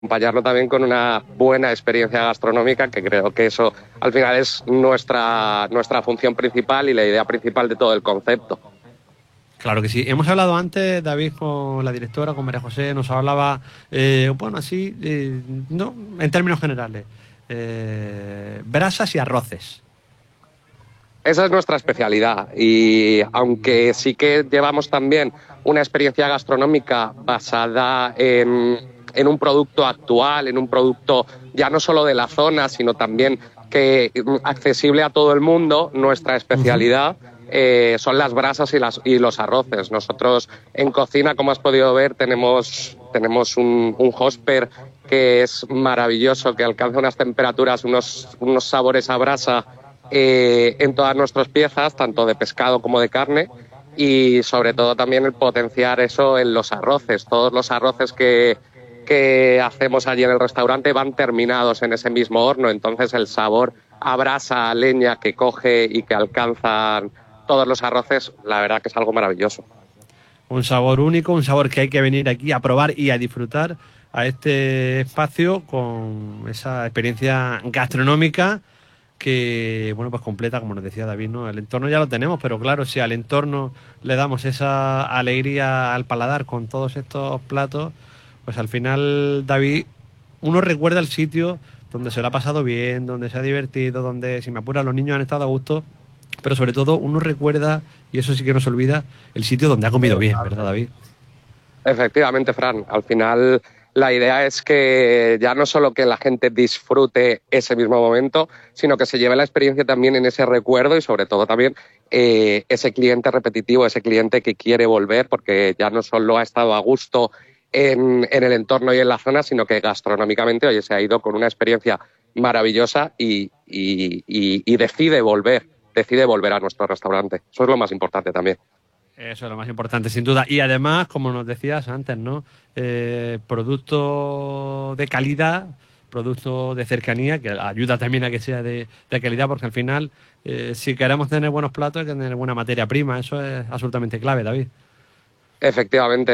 acompañarlo también con una buena experiencia gastronómica, que creo que eso al final es nuestra función principal y la idea principal de todo el concepto. Claro que sí. Hemos hablado antes, David, con la directora, con María José, nos hablaba, bueno, así, no, en términos generales, brasas y arroces. Esa es nuestra especialidad y aunque sí que llevamos también una experiencia gastronómica basada en un producto actual, en un producto ya no solo de la zona, sino también que accesible a todo el mundo, nuestra Ujú. especialidad son las brasas y los arroces. Nosotros en cocina, como has podido ver, tenemos un hosper que es maravilloso, que alcanza unas temperaturas, unos sabores a brasa en todas nuestras piezas, tanto de pescado como de carne, y sobre todo también el potenciar eso en los arroces. Todos los arroces que hacemos allí en el restaurante van terminados en ese mismo horno, entonces el sabor a brasa, a leña que coge y que alcanzan todos los arroces, la verdad que es algo maravilloso. Un sabor único, un sabor que hay que venir aquí a probar y a disfrutar a este espacio con esa experiencia gastronómica que, bueno, pues completa, como nos decía David, ¿no? El entorno ya lo tenemos, pero claro, si al entorno le damos esa alegría al paladar con todos estos platos, pues al final, David, uno recuerda el sitio donde se lo ha pasado bien, donde se ha divertido, donde, si me apura, los niños han estado a gusto, pero sobre todo uno recuerda, y eso sí que no se olvida, el sitio donde ha comido bien, ¿verdad, David? Efectivamente, Fran. Al final, la idea es que ya no solo que la gente disfrute ese mismo momento, sino que se lleve la experiencia también en ese recuerdo y sobre todo también ese cliente repetitivo, ese cliente que quiere volver porque ya no solo ha estado a gusto en el entorno y en la zona, sino que gastronómicamente, oye, se ha ido con una experiencia maravillosa y decide volver a nuestro restaurante. Eso es lo más importante también. Eso es lo más importante, sin duda. Y además, como nos decías antes, ¿no? Producto de calidad, producto de cercanía, que ayuda también a que sea de calidad, porque al final, si queremos tener buenos platos, hay que tener buena materia prima. Eso es absolutamente clave, David. Efectivamente,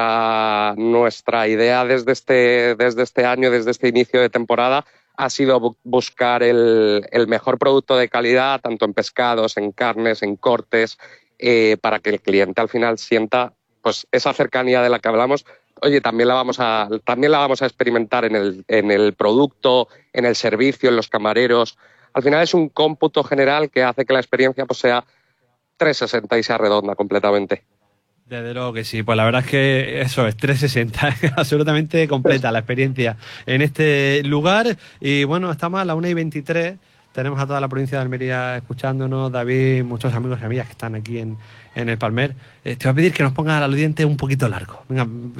nuestra idea desde este año, desde este inicio de temporada, ha sido buscar el mejor producto de calidad, tanto en pescados, en carnes, en cortes, para que el cliente al final sienta pues esa cercanía de la que hablamos. Oye, también la vamos a experimentar en el producto, en el servicio, en los camareros. Al final es un cómputo general que hace que la experiencia pues, sea 360 y sea redonda completamente. Desde luego que sí, pues la verdad es que eso es 360, es absolutamente completa la experiencia en este lugar. Y bueno, estamos a las 1:23, tenemos a toda la provincia de Almería escuchándonos, David, muchos amigos y amigas que están aquí en el Palmer. Te voy a pedir que nos pongas al audiente un poquito largo. Venga,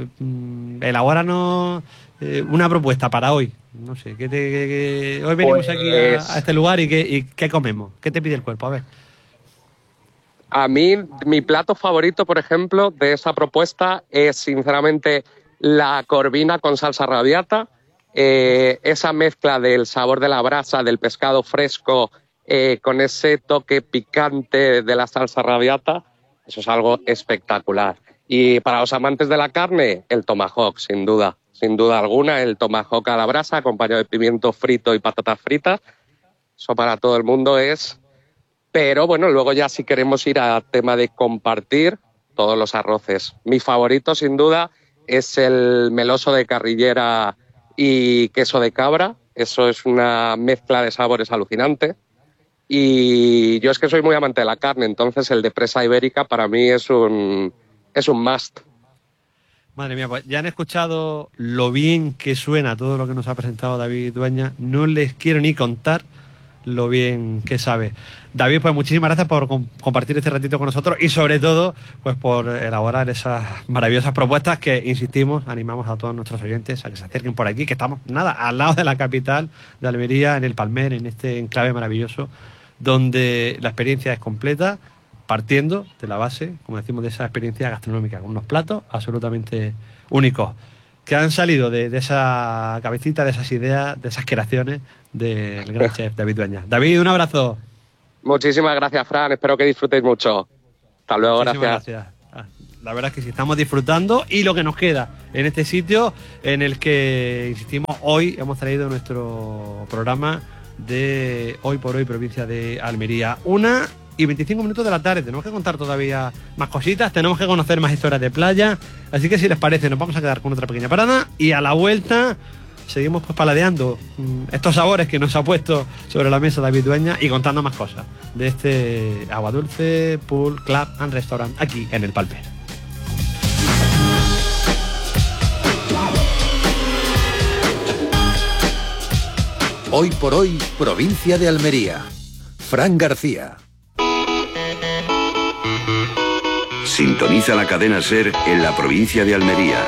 elabóranos una propuesta para hoy. No sé, hoy venimos aquí a Pues este lugar y ¿qué comemos? ¿Qué te pide el cuerpo? A ver. a mí, mi plato favorito, por ejemplo, de esa propuesta es sinceramente la corvina con salsa rabiata. Esa mezcla del sabor de la brasa, del pescado fresco, con ese toque picante de la salsa rabiata, eso es algo espectacular. Y para los amantes de la carne, el tomahawk, sin duda alguna, el tomahawk a la brasa, acompañado de pimiento frito y patatas fritas. Eso para todo el mundo es, pero bueno, luego ya si queremos ir a tema de compartir, todos los arroces. Mi favorito, sin duda, es el meloso de carrillera y queso de cabra. Eso es una mezcla de sabores alucinante. Y yo es que soy muy amante de la carne, entonces el de presa ibérica para mí es un must. Madre mía, pues ya han escuchado lo bien que suena todo lo que nos ha presentado David Dueña. No les quiero ni contar lo bien que sabe. David, pues muchísimas gracias por compartir este ratito con nosotros y sobre todo, pues por elaborar esas maravillosas propuestas que, insistimos, animamos a todos nuestros oyentes a que se acerquen por aquí, que estamos, nada, al lado de la capital de Almería, en el Palmer, en este enclave maravilloso, donde la experiencia es completa, partiendo de la base, como decimos, de esa experiencia gastronómica, con unos platos absolutamente únicos, que han salido de esa cabecita, de esas ideas, de esas creaciones del gran chef David Dueñas. David, un abrazo. Muchísimas gracias, Fran. Espero que disfrutéis mucho. Hasta luego, Muchísimas gracias. gracias. La verdad es que sí, estamos disfrutando y lo que nos queda en este sitio en el que, insistimos, hoy hemos traído nuestro programa de Hoy por Hoy, provincia de Almería. 1:25 de la tarde. Tenemos que contar todavía más cositas, tenemos que conocer más historias de playa. Así que si les parece, nos vamos a quedar con otra pequeña parada y a la vuelta seguimos pues paladeando estos sabores que nos ha puesto sobre la mesa David Dueña y contando más cosas de este Agua Dulce Pool Club and Restaurant aquí en el Palper. Hoy por Hoy, provincia de Almería. Fran García. Sintoniza la cadena SER en la provincia de Almería.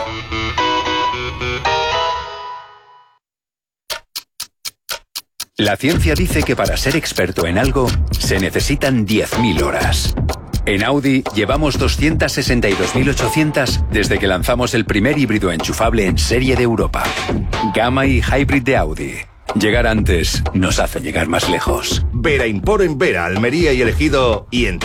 La ciencia dice que para ser experto en algo se necesitan 10.000 horas. En Audi llevamos 262.800 desde que lanzamos el primer híbrido enchufable en serie de Europa. Gamma y Hybrid de Audi. Llegar antes nos hace llegar más lejos. Vera Import en Vera, Almería y El Ejido y en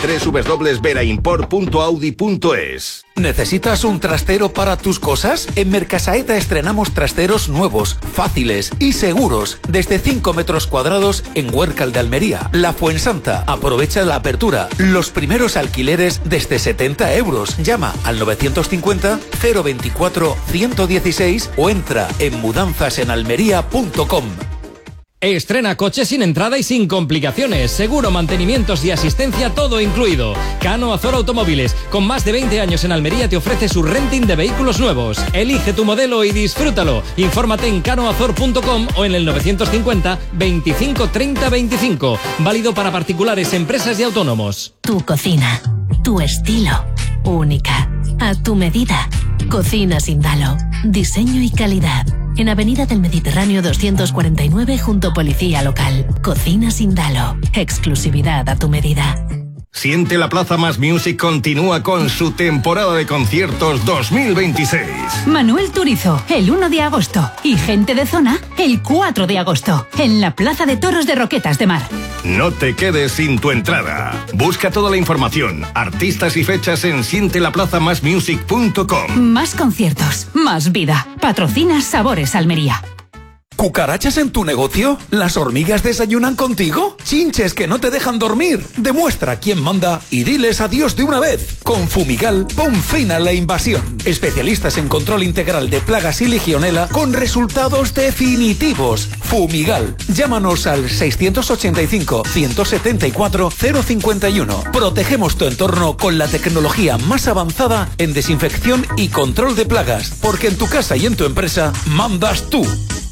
www.veraimport.audi.es. ¿Necesitas un trastero para tus cosas? En Mercasaeta estrenamos trasteros nuevos, fáciles y seguros, desde 5 metros cuadrados en Huércal de Almería. La Fuensanta. Aprovecha la apertura. Los primeros alquileres desde 70 euros. Llama al 950 024 116 o entra en mudanzasenalmería.com. Estrena coche sin entrada y sin complicaciones. Seguro, mantenimientos y asistencia, todo incluido. Cano Azor Automóviles, con más de 20 años en Almería, te ofrece su renting de vehículos nuevos. Elige tu modelo y disfrútalo. Infórmate en canoazor.com o en el 950 25 30 25. Válido para particulares, empresas y autónomos. Tu cocina, tu estilo, única, a tu medida. Cocina Sindalo. Diseño y calidad. En Avenida del Mediterráneo 249 junto a Policía Local. Cocina Sindalo. Exclusividad a tu medida. Siente la Plaza Más Music continúa con su temporada de conciertos 2026. Manuel Turizo, el 1 de agosto. Y Gente de Zona, el 4 de agosto. En la Plaza de Toros de Roquetas de Mar. No te quedes sin tu entrada. Busca toda la información, artistas y fechas en sientelaplazamasmusic.com. Más conciertos, más vida. Patrocina Sabores Almería. ¿Cucarachas en tu negocio? ¿Las hormigas desayunan contigo? ¿Chinches que no te dejan dormir? Demuestra quién manda y diles adiós de una vez. Con Fumigal, pon fin a la invasión. Especialistas en control integral de plagas y legionela con resultados definitivos. Fumigal. Llámanos al 685 174 051. Protegemos tu entorno con la tecnología más avanzada en desinfección y control de plagas. Porque en tu casa y en tu empresa mandas tú.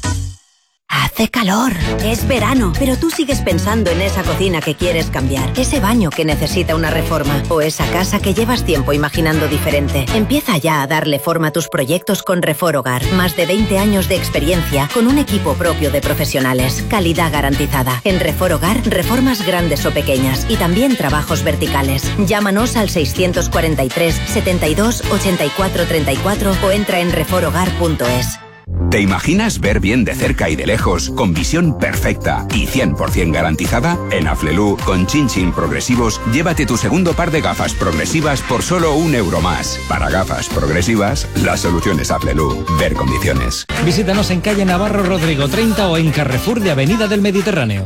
Hace calor, es verano, pero tú sigues pensando en esa cocina que quieres cambiar, ese baño que necesita una reforma o esa casa que llevas tiempo imaginando diferente. Empieza ya a darle forma a tus proyectos con Refor Hogar. Más de 20 años de experiencia con un equipo propio de profesionales. Calidad garantizada. En Refor Hogar, reformas grandes o pequeñas y también trabajos verticales. Llámanos al 643 72 84 34 o entra en reforhogar.es. ¿Te imaginas ver bien de cerca y de lejos, con visión perfecta y 100% garantizada? En Aflelu, con Chin Chin Progresivos, llévate tu segundo par de gafas progresivas por solo €1 más. Para gafas progresivas, la solución es Aflelu. Ver condiciones. Visítanos en calle Navarro Rodrigo 30 o en Carrefour de Avenida del Mediterráneo.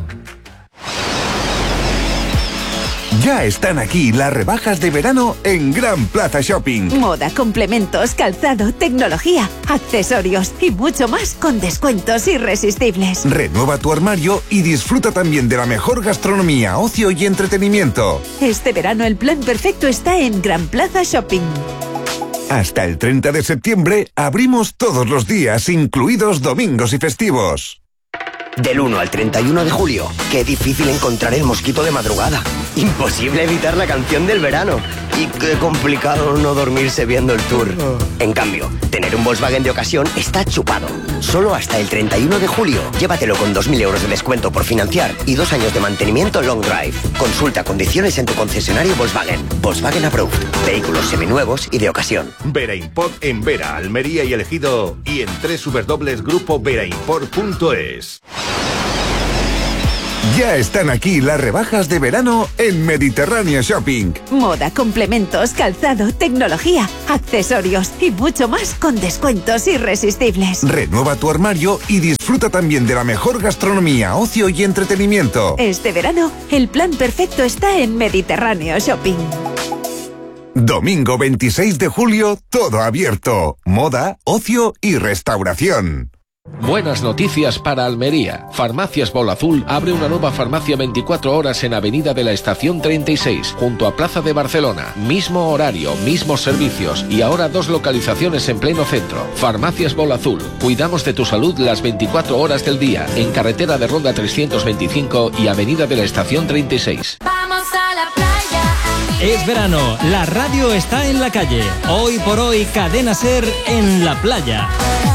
Ya están aquí las rebajas de verano en Gran Plaza Shopping. Moda, complementos, calzado, tecnología, accesorios y mucho más con descuentos irresistibles. Renueva tu armario y disfruta también de la mejor gastronomía, ocio y entretenimiento. Este verano el plan perfecto está en Gran Plaza Shopping. Hasta el 30 de septiembre abrimos todos los días, incluidos domingos y festivos. Del 1 al 31 de julio, qué difícil encontrar el mosquito de madrugada. Imposible evitar la canción del verano. Y qué complicado no dormirse viendo el tour. En cambio, tener un Volkswagen de ocasión está chupado. Solo hasta el 31 de julio. Llévatelo con 2.000 euros de descuento por financiar y 2 años de mantenimiento long drive. Consulta condiciones en tu concesionario Volkswagen. Volkswagen Approved. Vehículos seminuevos y de ocasión. Vera Import en Vera, Almería y El Ejido y en www.grupoveraImport.es. Ya están aquí las rebajas de verano en Mediterráneo Shopping. Moda, complementos, calzado, tecnología, accesorios y mucho más con descuentos irresistibles. Renueva tu armario y disfruta también de la mejor gastronomía, ocio y entretenimiento. Este verano, el plan perfecto está en Mediterráneo Shopping. Domingo 26 de julio, todo abierto. Moda, ocio y restauración. Buenas noticias para Almería. Farmacias Bola Azul abre una nueva farmacia 24 horas en Avenida de la Estación 36, junto a Plaza de Barcelona. Mismo horario, mismos servicios y ahora 2 localizaciones en pleno centro. Farmacias Bola Azul. Cuidamos de tu salud las 24 horas del día, en carretera de Ronda 325 y Avenida de la Estación 36. Vamos a la playa. Es verano, la radio está en la calle. Hoy por hoy, Cadena Ser en la playa.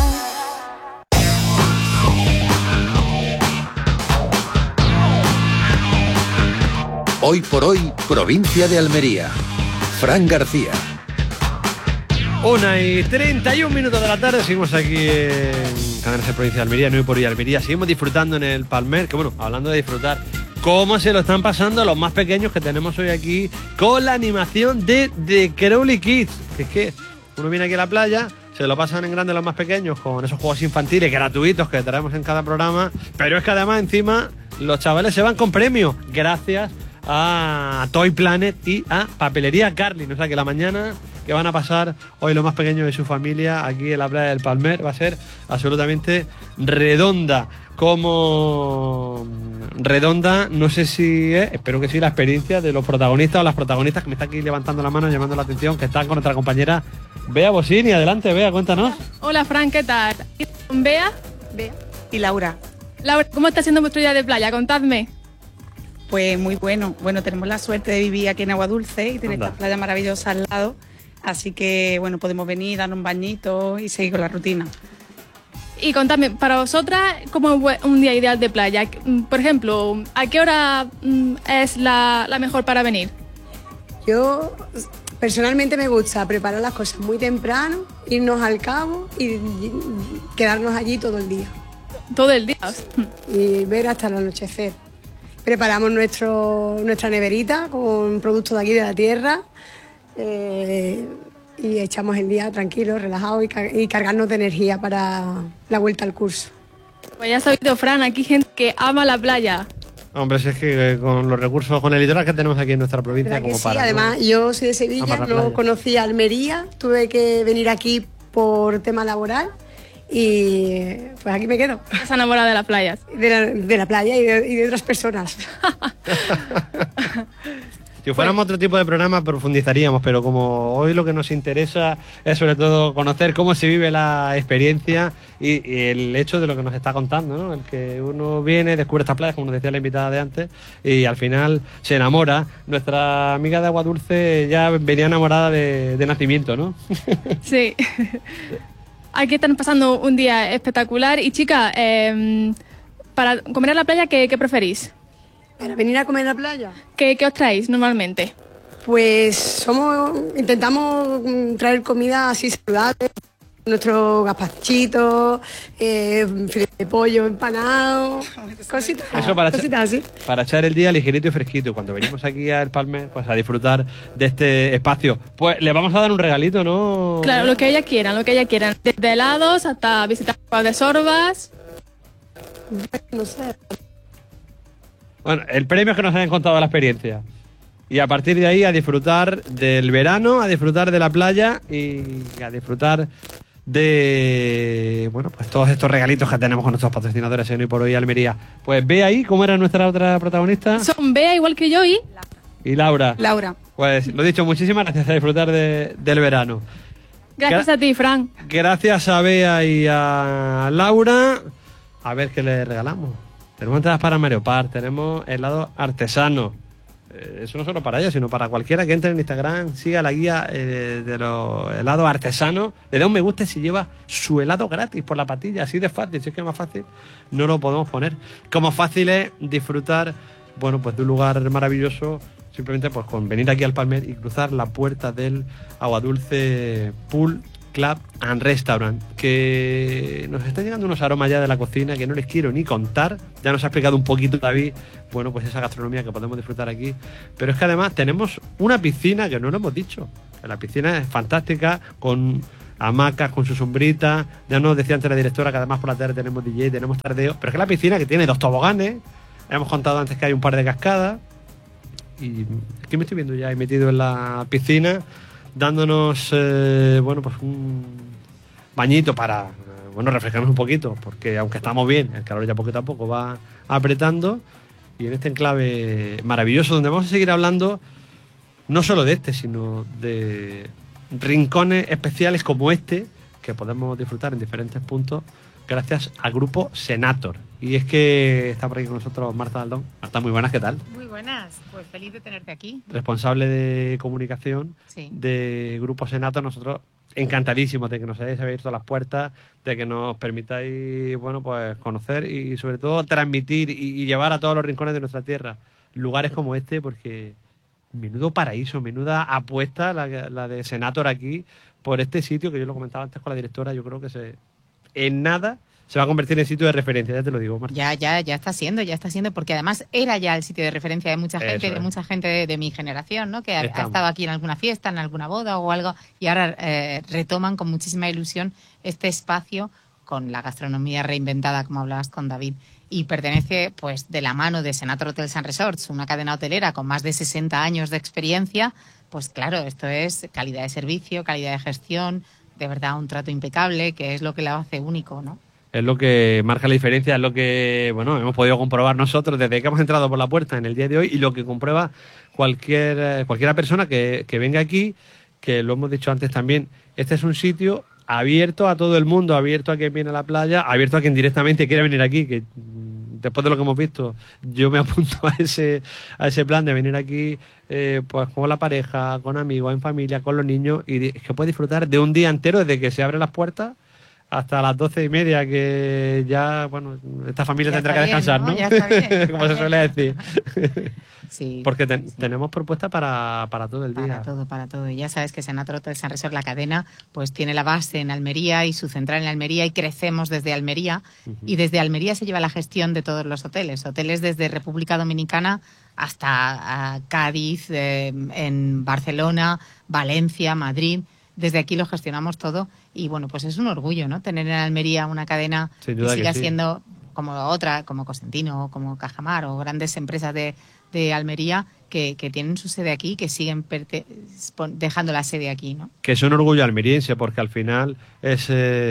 Hoy por hoy, provincia de Almería. Fran García. 1:31 de la tarde, seguimos aquí en Cadena Ser Provincia de Almería, no Hoy por hoy Almería. Seguimos disfrutando en el Palmer, que bueno, hablando de disfrutar, cómo se lo están pasando los más pequeños que tenemos hoy aquí con la animación de The Crowley Kids. Es que uno viene aquí a la playa, se lo pasan en grande los más pequeños con esos juegos infantiles gratuitos que traemos en cada programa, pero es que además encima los chavales se van con premios gracias a Toy Planet y a Papelería Carlin. O sea que la mañana que van a pasar hoy los más pequeños de su familia aquí en la playa del Palmer va a ser absolutamente redonda. Como redonda, no sé si es, espero que sí, la experiencia de los protagonistas o las protagonistas, que me está aquí levantando la mano, llamando la atención, que están con nuestra compañera Bea Bosini. Adelante, Bea, cuéntanos. Hola, Fran, ¿qué tal? Bea y Laura. Laura, ¿cómo está siendo vuestro día de playa? Contadme. Pues muy bueno. Bueno, tenemos la suerte de vivir aquí en Agua Dulce y tener esta playa maravillosa al lado. Así que, bueno, podemos venir, darnos un bañito y seguir con la rutina. Y contadme, para vosotras, ¿cómo es un día ideal de playa? Por ejemplo, ¿a qué hora es la mejor para venir? Yo, personalmente, me gusta preparar las cosas muy temprano, irnos al cabo y quedarnos allí todo el día. ¿Todo el día? Y ver hasta el anochecer. Preparamos nuestra neverita con productos de aquí de la tierra y echamos el día tranquilos, relajados y cargarnos de energía para la vuelta al curso. Pues ya has oído, Fran, aquí hay gente que ama la playa. Hombre, si es que con los recursos, con el litoral que tenemos aquí en nuestra provincia, como sí, para... además, yo soy de Sevilla, no conocía Almería, tuve que venir aquí por tema laboral. Y pues aquí me quedo. ¿Estás enamorada de las playas? De la playa y de otras personas. Si fuéramos otro tipo de programa profundizaríamos, pero como hoy lo que nos interesa es sobre todo conocer cómo se vive la experiencia y el hecho de lo que nos está contando, ¿no? El que uno viene, descubre estas playas, como nos decía la invitada de antes, y al final se enamora. Nuestra amiga de Agua Dulce ya venía enamorada de nacimiento, ¿no? Sí. Aquí están pasando un día espectacular. Y chicas, para comer en la playa, ¿qué preferís? ¿Para venir a comer en la playa? ¿Qué os traéis normalmente? Pues intentamos traer comida así saludable, nuestros gazpachitos, filete de pollo empanado, cositas, eso cositas así. Para echar el día ligerito y fresquito. Cuando venimos aquí al Palmer, pues a disfrutar de este espacio. Pues le vamos a dar un regalito, ¿no? Claro, lo que ellas quieran, Desde helados hasta visitar juegos de sorbas. No sé. Bueno, el premio es que nos hayan contado la experiencia. Y a partir de ahí a disfrutar del verano, a disfrutar de la playa y a disfrutar de, bueno, pues todos estos regalitos que tenemos con nuestros patrocinadores en Hoy por Hoy Almería. Pues ve ahí, ¿cómo era nuestra otra protagonista? Son Bea, igual que yo, y Laura. Laura. Pues lo dicho, muchísimas gracias, a disfrutar del verano. Gracias a ti, Fran. Gracias a Bea y a Laura. A ver qué le regalamos. Tenemos entradas para Mario Park, tenemos helado artesano. Eso no solo para ella, sino para cualquiera que entre en Instagram, siga la guía de los helados artesanos, le da un me gusta si lleva su helado gratis por la patilla, así de fácil. Si es que es más fácil, no lo podemos poner. Como fácil es disfrutar, bueno, pues de un lugar maravilloso, simplemente pues con venir aquí al Palmer y cruzar la puerta del Agua Dulce Pool Club and Restaurant, que nos están llegando unos aromas ya de la cocina que no les quiero ni contar. Ya nos ha explicado un poquito David, bueno, pues esa gastronomía que podemos disfrutar aquí. Pero es que además tenemos una piscina que no lo hemos dicho. La piscina es fantástica, con hamacas, con su sombrita. Ya nos decía antes la directora que además por la tarde tenemos DJ, tenemos tardeo. Pero es que la piscina que tiene 2 toboganes. Hemos contado antes que hay un par de cascadas. Y aquí me estoy viendo ya metido en la piscina, dándonos bueno, pues un bañito para refrescarnos un poquito, porque aunque estamos bien, el calor ya poquito a poco va apretando, y en este enclave maravilloso donde vamos a seguir hablando no solo de este, sino de rincones especiales como este que podemos disfrutar en diferentes puntos gracias al grupo Senator. Y es que está por aquí con nosotros Marta Daldón. Marta, muy buenas, ¿qué tal? Muy buenas, pues feliz de tenerte aquí. Responsable de comunicación Sí. de Grupo Senator. Nosotros encantadísimos de que nos hayáis abierto las puertas, de que nos permitáis, bueno, pues conocer y sobre todo transmitir y llevar a todos los rincones de nuestra tierra lugares como este, porque menudo paraíso, menuda apuesta la de Senator aquí por este sitio, que yo lo comentaba antes con la directora. Yo creo que en nada se va a convertir en sitio de referencia, ya te lo digo, Marta. Ya está siendo, porque además era ya el sitio de referencia de mucha gente, Eso es. de mucha gente de mi generación, ¿no? Que ha Estamos. estado aquí en alguna fiesta, en alguna boda o algo, y ahora retoman con muchísima ilusión este espacio con la gastronomía reinventada, como hablabas con David, y pertenece pues de la mano de Senator Hotels and Resorts, una cadena hotelera con más de 60 años de experiencia. Pues claro, esto es calidad de servicio, calidad de gestión, de verdad un trato impecable, que es lo que lo hace único, ¿no? Es lo que marca la diferencia, es lo que, bueno, hemos podido comprobar nosotros desde que hemos entrado por la puerta en el día de hoy, y lo que comprueba cualquiera persona que venga aquí, que lo hemos dicho antes también. Este es un sitio abierto a todo el mundo, abierto a quien viene a la playa, abierto a quien directamente quiera venir aquí, que después de lo que hemos visto, yo me apunto a ese plan de venir aquí pues con la pareja, con amigos, en familia, con los niños, y es que puede disfrutar de un día entero desde que se abren las puertas hasta las 12:30, que ya, bueno, esta familia Ya tendrá que está bien, descansar, ¿no? ¿no? Ya está bien. Como se suele decir. Sí. Porque tenemos propuestas para todo el día. Para todo. Y ya sabes que Senator Hotels and Resorts, la cadena, pues tiene la base en Almería y su central en Almería, y crecemos desde Almería. Y desde Almería se lleva la gestión de todos los hoteles. Hoteles desde República Dominicana hasta Cádiz, en Barcelona, Valencia, Madrid. Desde aquí lo gestionamos todo, y bueno, pues es un orgullo, ¿no? Tener en Almería una cadena Sin que duda siga que sí. siendo como otra, como Cosentino, como Cajamar o grandes empresas de Almería que tienen su sede aquí, que siguen dejando la sede aquí, ¿no? Que es un orgullo almeriense, porque al final es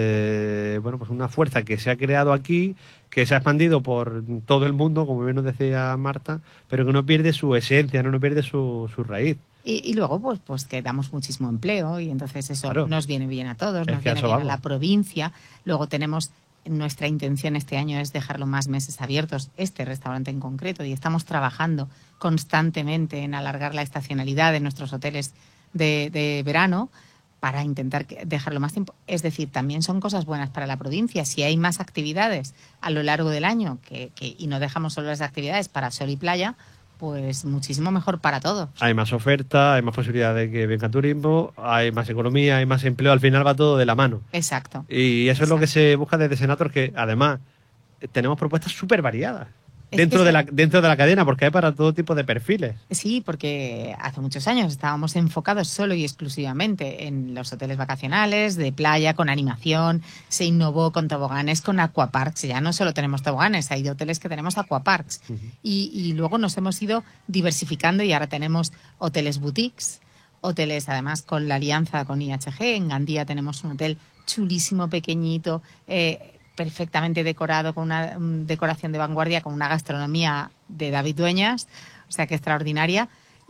bueno, pues una fuerza que se ha creado aquí, que se ha expandido por todo el mundo, como bien nos decía Marta, pero que no pierde su esencia, no pierde su raíz. Y luego, pues que damos muchísimo empleo, y entonces eso Claro. nos viene bien a todos, Es nos que a viene eso bien a vamos. la provincia. Luego tenemos, nuestra intención este año es dejarlo más meses abiertos, este restaurante en concreto, y estamos trabajando constantemente en alargar la estacionalidad de nuestros hoteles de verano para intentar dejarlo más tiempo. Es decir, también son cosas buenas para la provincia. Si hay más actividades a lo largo del año y no dejamos solo las actividades para sol y playa, pues muchísimo mejor para todos. Hay más oferta, hay más posibilidad de que venga turismo, hay más economía, hay más empleo, al final va todo de la mano. Exacto. Y eso es lo que se busca desde Senator, que además tenemos propuestas súper variadas Es dentro que de la cadena, porque hay para todo tipo de perfiles. Sí, porque hace muchos años estábamos enfocados solo y exclusivamente en los hoteles vacacionales, de playa, con animación. Se innovó con toboganes, con aquaparks. Ya no solo tenemos toboganes, hay de hoteles que tenemos aquaparks. Y luego nos hemos ido diversificando, y ahora tenemos hoteles boutiques, hoteles además con la alianza con IHG. En Gandía tenemos un hotel chulísimo, pequeñito, perfectamente decorado, con una decoración de vanguardia, con una gastronomía de David Dueñas, o sea que extraordinaria,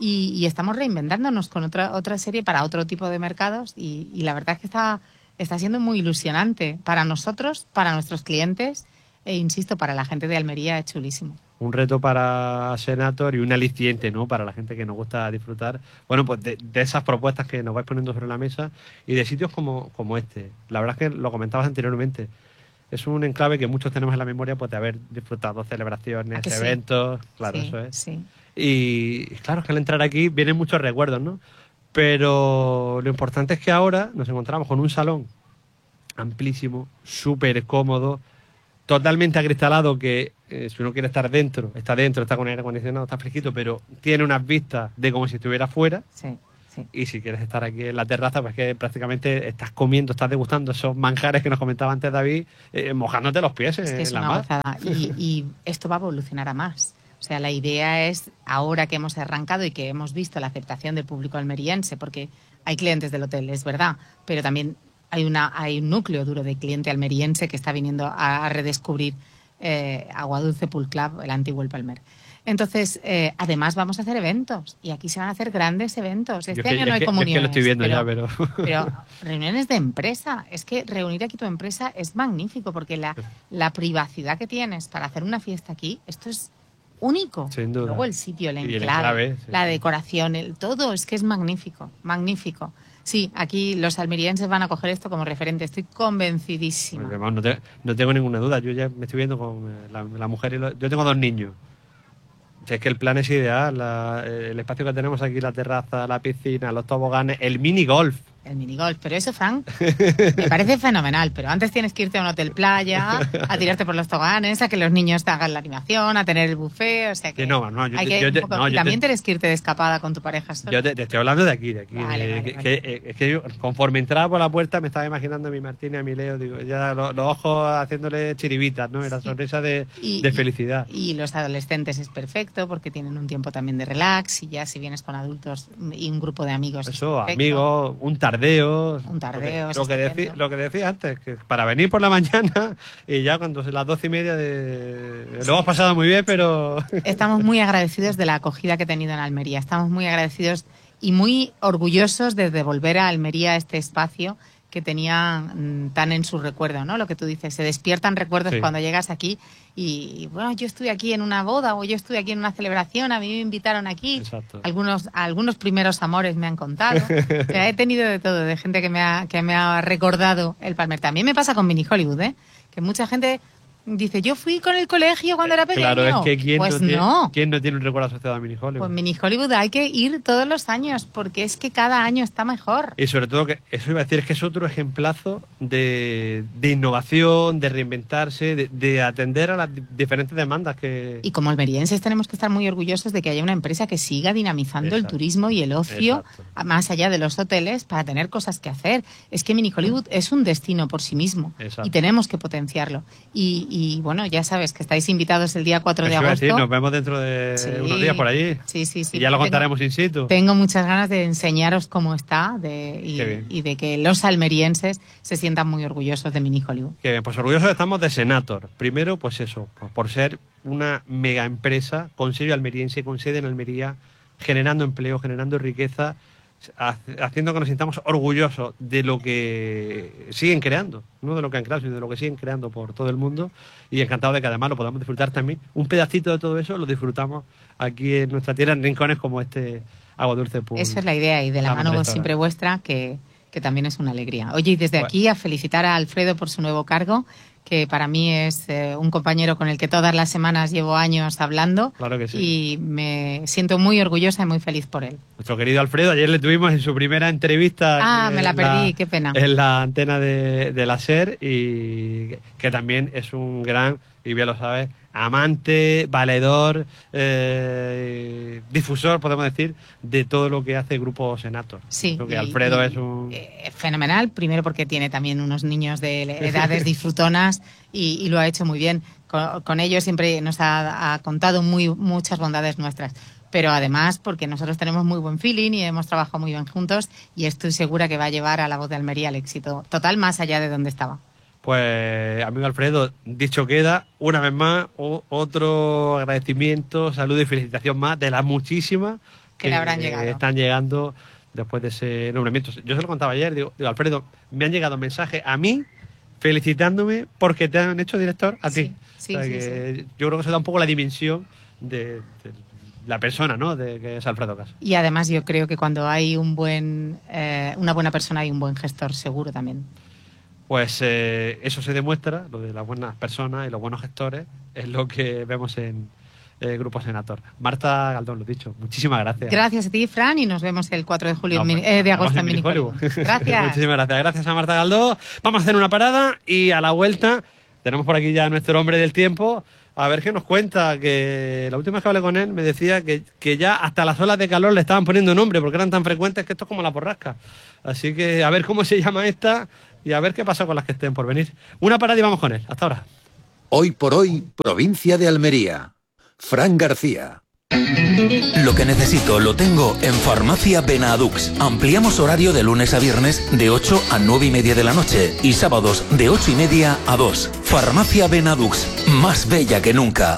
y estamos reinventándonos con otra serie para otro tipo de mercados, y la verdad es que está siendo muy ilusionante para nosotros, para nuestros clientes, e insisto, para la gente de Almería es chulísimo. Un reto para Senator y un aliciente, ¿no?, para la gente que nos gusta disfrutar, bueno, pues de esas propuestas que nos vais poniendo sobre la mesa, y de sitios como este. La verdad es que lo comentabas anteriormente, es un enclave que muchos tenemos en la memoria, pues de haber disfrutado celebraciones, ¿A que sí? eventos, claro, Sí, eso es. sí. Y claro, es que al entrar aquí vienen muchos recuerdos, ¿no? Pero lo importante es que ahora nos encontramos con un salón amplísimo, súper cómodo, totalmente acristalado, que si uno quiere estar dentro, está con aire acondicionado, está fresquito, pero tiene unas vistas de como si estuviera fuera. Sí. Y si quieres estar aquí en la terraza, pues que prácticamente estás comiendo, estás degustando esos manjares que nos comentaba antes David, mojándote los pies es que es en la una mar. gozada. Y esto va a evolucionar a más. O sea, la idea es, ahora que hemos arrancado y que hemos visto la aceptación del público almeriense, porque hay clientes del hotel, es verdad, pero también hay un núcleo duro de cliente almeriense que está viniendo a redescubrir Aguadulce Pool Club, el antiguo El Palmer. Entonces, además vamos a hacer eventos y aquí se van a hacer grandes eventos. Este año no hay comuniones. Es que lo estoy viendo pero reuniones de empresa. Es que reunir aquí tu empresa es magnífico porque la privacidad que tienes para hacer una fiesta aquí, esto es único. Sin duda. Luego el sitio, el Y el enclave, enclave, sí. la decoración, todo es que es magnífico, magnífico. Sí, aquí los almerienses van a coger esto como referente, estoy convencidísima. No tengo ninguna duda, yo ya me estoy viendo con la mujer yo tengo 2 niños. Si es que el plan es ideal, el espacio que tenemos aquí, la terraza, la piscina, los toboganes, el mini golf. El minigolf, pero eso, Frank, me parece fenomenal, pero antes tienes que irte a un hotel playa, a tirarte por los toboganes, a que los niños te hagan la animación, a tener el buffet, o sea que también tienes que irte de escapada con tu pareja. Yo te estoy hablando de aquí. Vale. Es que yo, conforme entraba por la puerta, me estaba imaginando a mi Martín y a mi Leo, digo, ya los ojos haciéndole chiribitas, ¿no? La sonrisa de felicidad. Y los adolescentes es perfecto porque tienen un tiempo también de relax, y ya si vienes con adultos y un grupo de amigos. Eso, amigos, un tardeo. Lo que decía antes, que para venir por la mañana y ya cuando son las 12:30 lo hemos pasado muy bien, pero... Estamos muy agradecidos de la acogida que he tenido en Almería. Estamos muy agradecidos y muy orgullosos de devolver a Almería este espacio que tenían tan en su recuerdo, ¿no? Lo que tú dices, se despiertan recuerdos cuando llegas aquí y bueno, yo estuve aquí en una boda o yo estuve aquí en una celebración, a mí me invitaron aquí. Exacto. Algunos primeros amores me han contado. O sea, he tenido de todo, de gente que me ha recordado el Palmer. También me pasa con Mini Hollywood, que mucha gente dice, yo fui con el colegio cuando era pequeño. Claro, es que ¿quién no tiene un recuerdo asociado a Mini Hollywood? Pues Mini Hollywood hay que ir todos los años, porque es que cada año está mejor. Y sobre todo, que eso iba a decir, es que es otro ejemplazo de innovación, de reinventarse, de atender a las diferentes demandas que... Y como almerienses tenemos que estar muy orgullosos de que haya una empresa que siga dinamizando el turismo y el ocio, más allá de los hoteles, para tener cosas que hacer. Es que Mini Hollywood es un destino por sí mismo. Y tenemos que potenciarlo. Y bueno, ya sabes que estáis invitados el día 4 de agosto. Nos vemos dentro de unos días por allí. Sí. Y ya lo contaremos in situ. Tengo muchas ganas de enseñaros cómo está y de que los almerienses se sientan muy orgullosos de Mini Hollywood. Qué bien, pues orgullosos estamos de Senator. Primero, pues eso, por ser una mega empresa con sede almeriense, con sede en Almería, generando empleo, generando riqueza, haciendo que nos sintamos orgullosos de lo que siguen creando, no de lo que han creado, sino de lo que siguen creando por todo el mundo, y encantado de que además lo podamos disfrutar también. Un pedacito de todo eso lo disfrutamos aquí en nuestra tierra, en rincones como este Aguadulce Pool. Esa es la idea, y de la mano siempre vuestra, que también es una alegría. Oye, y desde aquí a felicitar a Alfredo por su nuevo cargo, que para mí es un compañero con el que todas las semanas llevo años hablando. Claro que sí. Y me siento muy orgullosa y muy feliz por él. Nuestro querido Alfredo, ayer le tuvimos en su primera entrevista. Me la perdí, qué pena. En la antena de la SER, y que también es un gran, y bien lo sabes, amante, valedor, difusor, podemos decir, de todo lo que hace el Grupo Senator. Sí. Creo que Alfredo es un... fenomenal, primero porque tiene también unos niños de edades disfrutonas y lo ha hecho muy bien. Con ellos siempre nos ha contado muchas bondades nuestras. Pero además porque nosotros tenemos muy buen feeling y hemos trabajado muy bien juntos, y estoy segura que va a llevar a La Voz de Almería al éxito total, más allá de donde estaba. Pues, amigo Alfredo, dicho queda, una vez más, otro agradecimiento, salud y felicitación más de las muchísimas que le habrán llegado. Están llegando después de ese nombramiento. Yo se lo contaba ayer, digo, Alfredo, me han llegado mensajes a mí felicitándome porque te han hecho director a ti. Sí. Yo creo que eso da un poco la dimensión de la persona, ¿no?, de que es Alfredo Casas. Y además yo creo que cuando hay una buena persona hay un buen gestor seguro también. Pues eso se demuestra, lo de las buenas personas y los buenos gestores, es lo que vemos en Grupo Senator. Marta Galdón, lo dicho, muchísimas gracias. Gracias a ti, Fran, y nos vemos el 4 de julio de agosto en Mini Hollywood. Gracias. Muchísimas gracias. Gracias a Marta Galdón. Vamos a hacer una parada y a la vuelta tenemos por aquí ya a nuestro hombre del tiempo. A ver qué nos cuenta, que la última vez que hablé con él me decía que ya hasta las olas de calor le estaban poniendo nombre porque eran tan frecuentes que esto es como la borrasca. Así que a ver cómo se llama esta y a ver qué pasa con las que estén por venir. Una parada y vamos con él. Hasta ahora. Hoy por hoy, provincia de Almería. Fran García. Lo que necesito lo tengo en Farmacia Benadux. Ampliamos horario de lunes a viernes de 8 a 9 y media de la noche y sábados de 8 y media a 2. Farmacia Benadux, más bella que nunca.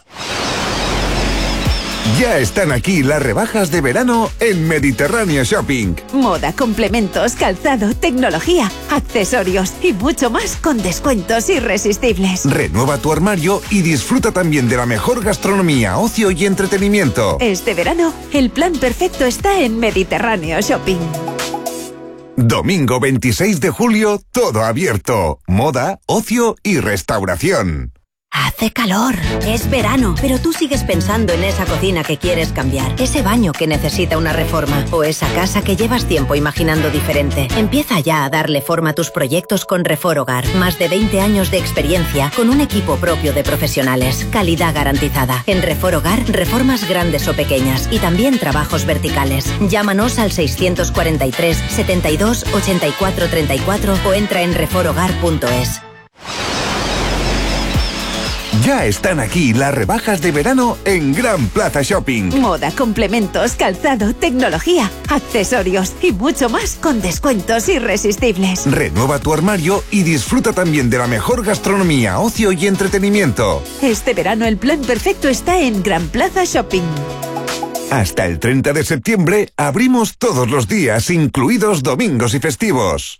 Ya están aquí las rebajas de verano en Mediterráneo Shopping. Moda, complementos, calzado, tecnología, accesorios y mucho más con descuentos irresistibles. Renueva tu armario y disfruta también de la mejor gastronomía, ocio y entretenimiento. Este verano, el plan perfecto está en Mediterráneo Shopping. Domingo 26 de julio, todo abierto. Moda, ocio y restauración. Hace calor, es verano, pero tú sigues pensando en esa cocina que quieres cambiar, ese baño que necesita una reforma o esa casa que llevas tiempo imaginando diferente. Empieza ya a darle forma a tus proyectos con Reforogar. Más de 20 años de experiencia con un equipo propio de profesionales. Calidad garantizada. En Reforogar, reformas grandes o pequeñas y también trabajos verticales. Llámanos al 643 72 84 34 o entra en reforogar.es. Ya están aquí las rebajas de verano en Gran Plaza Shopping. Moda, complementos, calzado, tecnología, accesorios y mucho más con descuentos irresistibles. Renueva tu armario y disfruta también de la mejor gastronomía, ocio y entretenimiento. Este verano el plan perfecto está en Gran Plaza Shopping. Hasta el 30 de septiembre abrimos todos los días, incluidos domingos y festivos.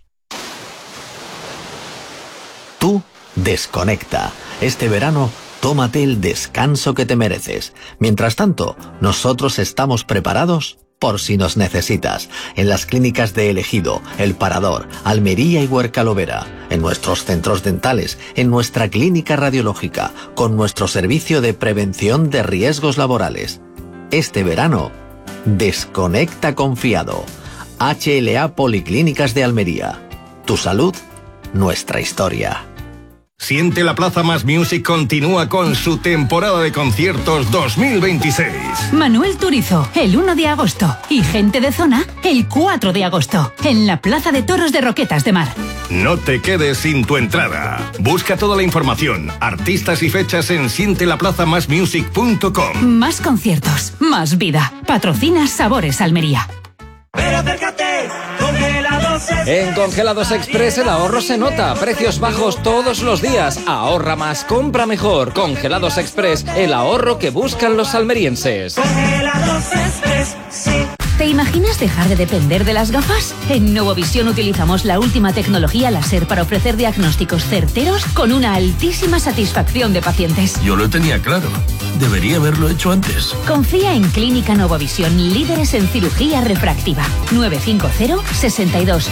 Tú desconecta. Este verano, tómate el descanso que te mereces. Mientras tanto, nosotros estamos preparados por si nos necesitas. En las clínicas de El Ejido, El Parador, Almería y Huercalovera. En nuestros centros dentales, en nuestra clínica radiológica, con nuestro servicio de prevención de riesgos laborales. Este verano, desconecta confiado. HLA Policlínicas de Almería. Tu salud, nuestra historia. Siente la Plaza Más Music continúa con su temporada de conciertos 2026. Manuel Turizo, el 1 de agosto. Y Gente de Zona, el 4 de agosto. En la Plaza de Toros de Roquetas de Mar. No te quedes sin tu entrada. Busca toda la información, artistas y fechas en sientelaplazamasmusic.com. Más conciertos, más vida. Patrocina Sabores Almería. Pero acércate, Congelados Express. En Congelados Express el ahorro se nota. Precios bajos todos los días. Ahorra más, compra mejor. Congelados Express, el ahorro que buscan los almerienses. Congelados Express, sí. ¿Te imaginas dejar de depender de las gafas? En Novovisión utilizamos la última tecnología láser para ofrecer diagnósticos certeros con una altísima satisfacción de pacientes. Yo lo tenía claro. Debería haberlo hecho antes. Confía en Clínica Novovisión, líderes en cirugía refractiva. 950-620000.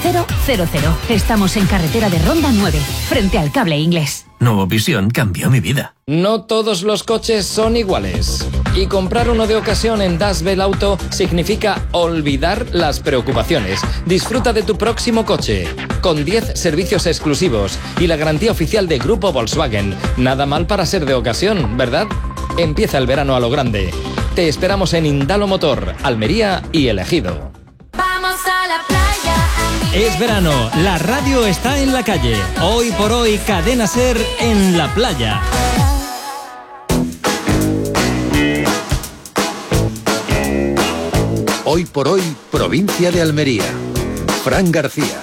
Estamos en carretera de Ronda 9, frente al Cable Inglés. Novovisión cambió mi vida. No todos los coches son iguales. Y comprar uno de ocasión en Das Bell Auto significa olvidar las preocupaciones. Disfruta de tu próximo coche, con 10 servicios exclusivos y la garantía oficial de Grupo Volkswagen. Nada mal para ser de ocasión, ¿verdad? Empieza el verano a lo grande. Te esperamos en Indalo Motor, Almería y El Ejido. Vamos a la playa. Es verano, la radio está en la calle. Hoy por hoy, Cadena Ser en la playa. Hoy por hoy, provincia de Almería. Fran García.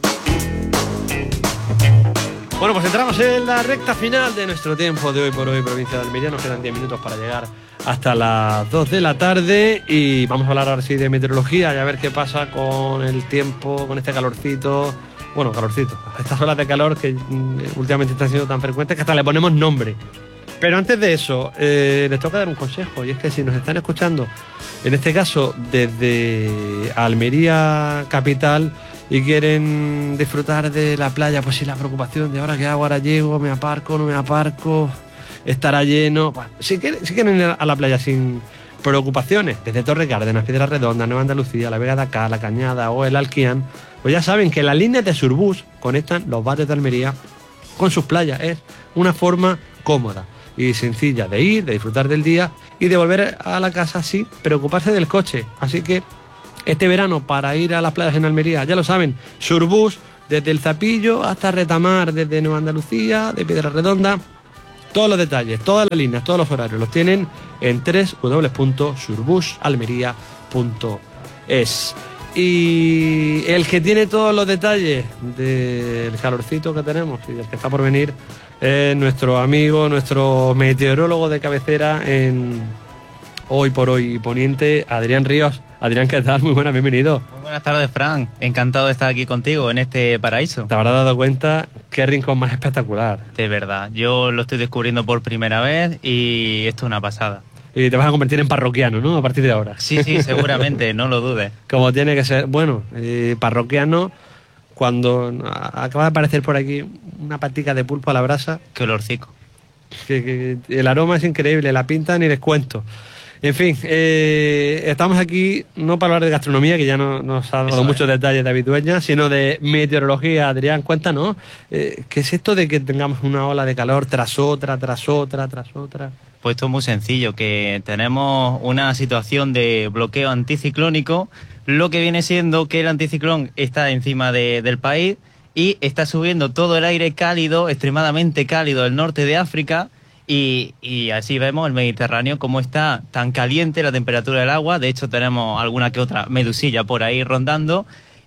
Bueno, pues entramos en la recta final de nuestro tiempo de Hoy por Hoy, provincia de Almería. Nos quedan 10 minutos para llegar hasta las 2 de la tarde y vamos a hablar ahora sí de meteorología y a ver qué pasa con el tiempo, con este calorcito. Bueno, calorcito. Estas olas de calor que últimamente están siendo tan frecuentes que hasta le ponemos nombre. Pero antes de eso, les toca dar un consejo, y es que si nos están escuchando, en este caso desde Almería capital, y quieren disfrutar de la playa, pues sin la preocupación de ahora qué hago, ahora llego, me aparco, no me aparco, estará lleno. Bueno, si quieren ir a la playa sin preocupaciones, desde Torre Cárdenas, Piedra Redonda, Nueva Andalucía, La Vega de Acá, La Cañada o el Alquián, pues ya saben que las líneas de Surbus conectan los barrios de Almería con sus playas. Es una forma cómoda y sencilla de ir, de disfrutar del día y de volver a la casa sin preocuparse del coche. Así que este verano, para ir a las playas en Almería, ya lo saben, Surbus desde El Zapillo hasta Retamar, desde Nueva Andalucía, de Piedra Redonda. Todos los detalles, todas las líneas, todos los horarios los tienen en www.surbusalmería.es. Y el que tiene todos los detalles del calorcito que tenemos y del que está por venir es nuestro amigo, nuestro meteorólogo de cabecera en Hoy por Hoy Poniente, Adrián Ríos. Adrián, ¿qué tal? Muy buenas, bienvenido. Muy buenas tardes, Fran. Encantado de estar aquí contigo en este paraíso. Te habrás dado cuenta qué rincón más espectacular. De verdad, yo lo estoy descubriendo por primera vez y esto es una pasada. Y te vas a convertir en parroquiano, ¿no? A partir de ahora. Sí, seguramente, no lo dudes. Como tiene que ser. Bueno, parroquiano, cuando acaba de aparecer por aquí una patica de pulpo a la brasa. Qué olorcico. Que el aroma es increíble, la pinta ni les cuento. En fin, estamos aquí no para hablar de gastronomía, que ya nos ha dado muchos detalles David Dueña, sino de meteorología. Adrián, cuéntanos, ¿qué es esto de que tengamos una ola de calor tras otra? Pues esto es muy sencillo, que tenemos una situación de bloqueo anticiclónico, lo que viene siendo que el anticiclón está encima del país y está subiendo todo el aire cálido, extremadamente cálido del norte de África. Y así vemos el Mediterráneo como está tan caliente la temperatura del agua. De hecho tenemos alguna que otra medusilla por ahí rondando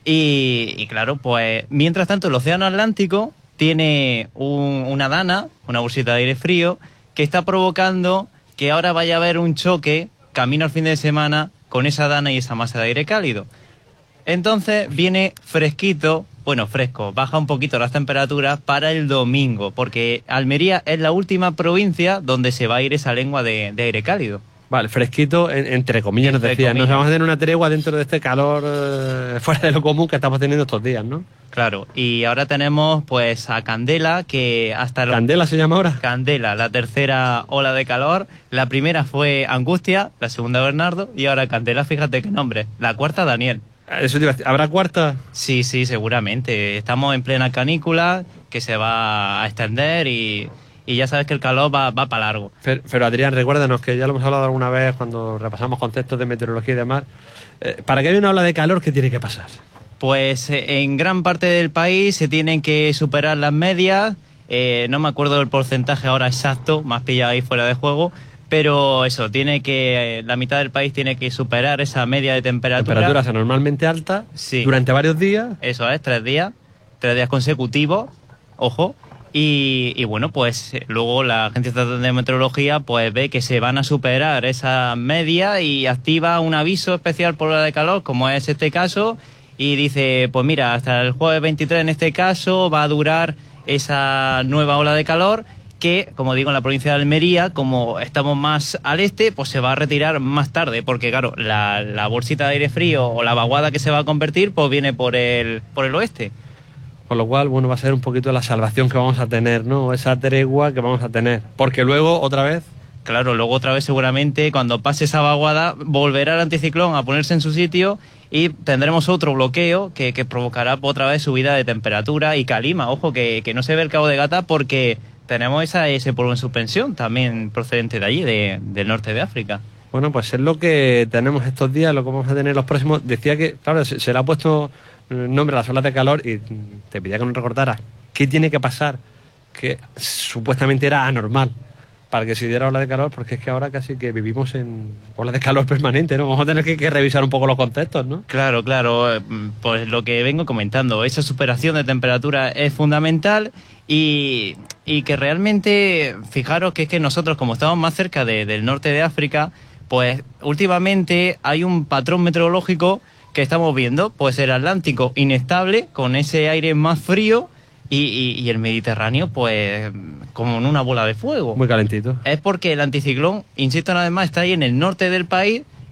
y claro, pues mientras tanto el océano Atlántico tiene una dana, una bolsita de aire frío, que está provocando que ahora vaya a haber un choque camino al fin de semana con esa dana y esa masa de aire cálido. Entonces viene fresquito, bueno, fresco, baja un poquito las temperaturas para el domingo, porque Almería es la última provincia donde se va a ir esa lengua de aire cálido. Vale, fresquito, entre comillas nos decían. Nos vamos a tener una tregua dentro de este calor fuera de lo común que estamos teniendo estos días, ¿no? Claro, y ahora tenemos pues a Candela, que hasta... ¿Candela se llama ahora? Candela, la tercera ola de calor. La primera fue Angustia, la segunda Bernardo, y ahora Candela, fíjate qué nombre. La cuarta Daniel. Eso te iba a decir. ¿Habrá cuarta? Sí, seguramente. Estamos en plena canícula, que se va a extender y ya sabes que el calor va para largo. Pero Adrián, recuérdanos que ya lo hemos hablado alguna vez cuando repasamos conceptos de meteorología y demás. Para que haya una ola de calor, ¿qué tiene que pasar? Pues en gran parte del país se tienen que superar las medias. No me acuerdo del porcentaje ahora exacto, más pillado ahí fuera de juego. Pero eso, la mitad del país tiene que superar esa media de temperatura. Temperaturas anormalmente altas, sí, durante varios días. Eso es, 3 días consecutivos, ojo. Y bueno, pues luego la Agencia Estatal de Meteorología pues ve que se van a superar esa media y activa un aviso especial por ola de calor, como es este caso, y dice, pues mira, hasta el jueves 23 en este caso va a durar esa nueva ola de calor, que, como digo, en la provincia de Almería, como estamos más al este, pues se va a retirar más tarde, porque claro, la bolsita de aire frío o la vaguada que se va a convertir, pues viene por el oeste. Con lo cual, bueno, va a ser un poquito la salvación que vamos a tener, ¿no? Esa tregua que vamos a tener. Porque luego, otra vez... Claro, luego otra vez seguramente, cuando pase esa vaguada, volverá el anticiclón a ponerse en su sitio y tendremos otro bloqueo que provocará otra vez subida de temperatura y calima. Ojo, que no se ve el cabo de Gata porque tenemos ese polvo en suspensión también procedente de allí, del norte de África. Bueno, pues es lo que tenemos estos días, lo que vamos a tener los próximos. Decía que, claro, se le ha puesto nombre a las olas de calor y te pedía que nos recordaras qué tiene que pasar, que supuestamente era anormal para que se diera ola de calor, porque es que ahora casi que vivimos en ola de calor permanente, ¿no? Vamos a tener que revisar un poco los conceptos, ¿no? Claro, pues lo que vengo comentando, esa superación de temperatura es fundamental y que realmente, fijaros que es que nosotros, como estamos más cerca del norte de África, pues últimamente hay un patrón meteorológico que estamos viendo, pues el Atlántico inestable, con ese aire más frío, y el Mediterráneo, pues como en una bola de fuego. Muy calentito. Es porque el anticiclón, insisto una vez más, está ahí en el norte del país,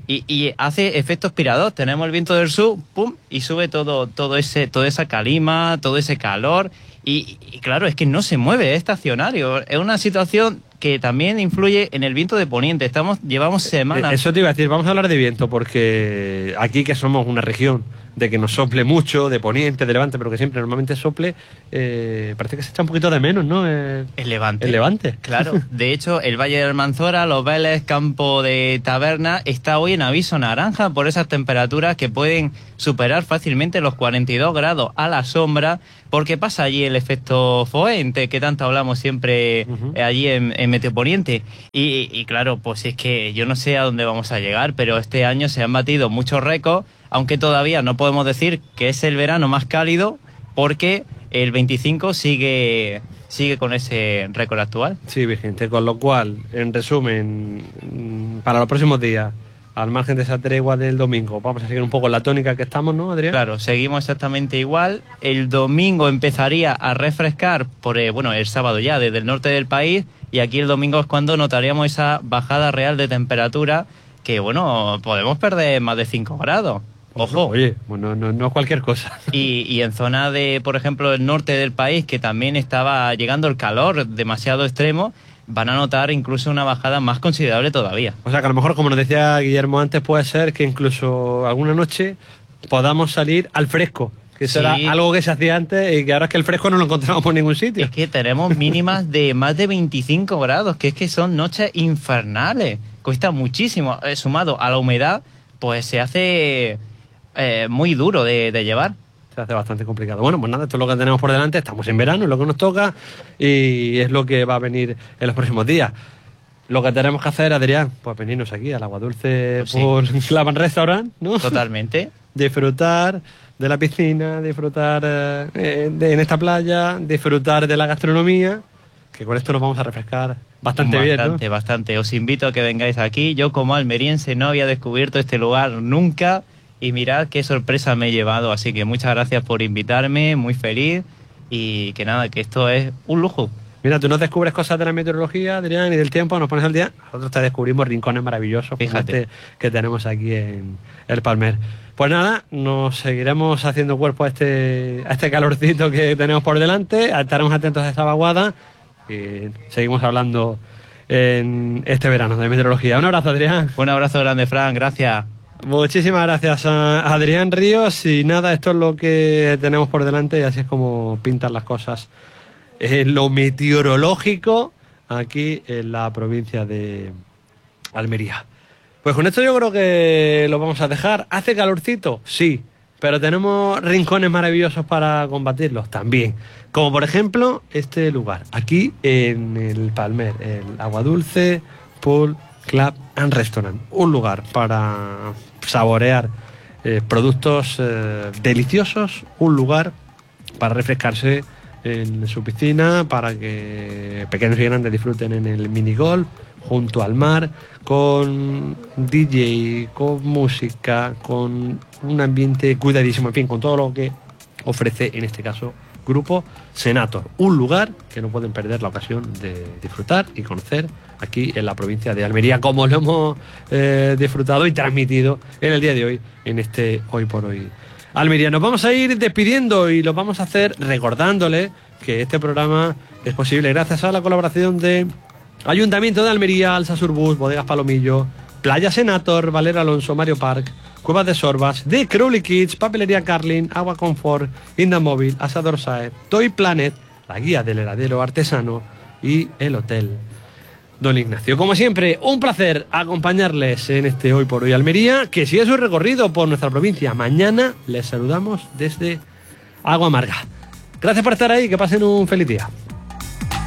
y hace efecto aspirador. Tenemos el viento del sur, pum, y sube toda esa calima, todo ese calor. Y claro, es que no se mueve, es estacionario. Es una situación que también influye en el viento de poniente. Llevamos semanas. Eso te iba a decir, vamos a hablar de viento, porque aquí que somos una región de que nos sople mucho, de poniente, de levante, pero que siempre normalmente sople, parece que se echa un poquito de menos, ¿no? El levante. El levante. Claro, de hecho, el Valle del Almanzora, Los Vélez, Campo de Taberna, está hoy en aviso naranja por esas temperaturas que pueden superar fácilmente los 42 grados a la sombra, porque pasa allí el efecto Foente, que tanto hablamos siempre allí en Meteoponiente. Y claro, pues es que yo no sé a dónde vamos a llegar, pero este año se han batido muchos récords, aunque todavía no podemos decir que es el verano más cálido, porque el 25 sigue con ese récord actual. Sí, vigente, con lo cual, en resumen, para los próximos días, al margen de esa tregua del domingo, vamos a seguir un poco la tónica que estamos, ¿no, Adrián? Claro, seguimos exactamente igual. El domingo empezaría a refrescar por el sábado ya desde el norte del país, y aquí el domingo es cuando notaríamos esa bajada real de temperatura que, podemos perder más de 5 grados. Ojo. Oye, bueno, no es cualquier cosa. Y en zona de, por ejemplo, el norte del país, que también estaba llegando el calor demasiado extremo, van a notar incluso una bajada más considerable todavía. O sea que a lo mejor, como nos decía Guillermo antes, puede ser que incluso alguna noche podamos salir al fresco, que será algo que se hacía antes y que ahora es que el fresco no lo encontramos por ningún sitio. Es que tenemos mínimas de más de 25 grados, que es que son noches infernales. Cuesta muchísimo. Sumado a la humedad, pues se hace muy duro de llevar. Se hace bastante complicado. Bueno, pues nada, esto es lo que tenemos por delante. Estamos en verano, es lo que nos toca y es lo que va a venir en los próximos días. Lo que tenemos que hacer, Adrián, pues venirnos aquí al Agua Dulce por Clavan Restaurant, ¿no? Totalmente. Disfrutar de la piscina, disfrutar en esta playa, disfrutar de la gastronomía, que con esto nos vamos a refrescar bastante bien, ¿no? Bastante. Os invito a que vengáis aquí. Yo, como almeriense, no había descubierto este lugar nunca. Y mirad qué sorpresa me he llevado, así que muchas gracias por invitarme, muy feliz, y que nada, que esto es un lujo. Mira, tú nos descubres cosas de la meteorología, Adrián, y del tiempo, nos pones al día, nosotros te descubrimos rincones maravillosos, fíjate, que tenemos aquí en el Palmer. Pues nada, nos seguiremos haciendo cuerpo a este calorcito que tenemos por delante, estaremos atentos a esta vaguada y seguimos hablando en este verano de meteorología. Un abrazo, Adrián. Un abrazo grande, Fran, gracias. Muchísimas gracias a Adrián Ríos, y nada, esto es lo que tenemos por delante y así es como pintan las cosas en lo meteorológico aquí en la provincia de Almería. Pues con esto yo creo que lo vamos a dejar. ¿Hace calorcito? Sí, pero tenemos rincones maravillosos para combatirlos también, como por ejemplo este lugar, aquí en el Palmer, el Agua Dulce Pool Club and Restaurant, un lugar para saborear productos deliciosos, un lugar para refrescarse en su piscina, para que pequeños y grandes disfruten en el minigolf, junto al mar, con DJ, con música, con un ambiente cuidadísimo, en fin, con todo lo que ofrece en este caso Grupo Senator, un lugar que no pueden perder la ocasión de disfrutar y conocer aquí en la provincia de Almería, como lo hemos disfrutado y transmitido en el día de hoy, en este Hoy por Hoy Almería. Nos vamos a ir despidiendo y lo vamos a hacer recordándole que este programa es posible gracias a la colaboración de Ayuntamiento de Almería, Alsa Surbus, Bodegas Palomillo, Playa Senator, Valera Alonso, Mario Park, Cuevas de Sorbas, The Crowley Kids, Papelería Carlin, Agua Confort, Indamóvil, Asador Saed, Toy Planet, la guía del heladero artesano y el Hotel Don Ignacio. Como siempre, un placer acompañarles en este Hoy por Hoy Almería, que sigue su recorrido por nuestra provincia. Mañana les saludamos desde Agua Amarga. Gracias por estar ahí, que pasen un feliz día.